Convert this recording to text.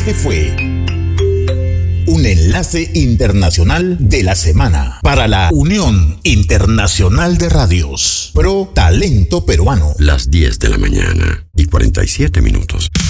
Este fue un enlace internacional de la semana para la Unión Internacional de Radios Pro Talento Peruano. Las 10 de la mañana y 47 minutos.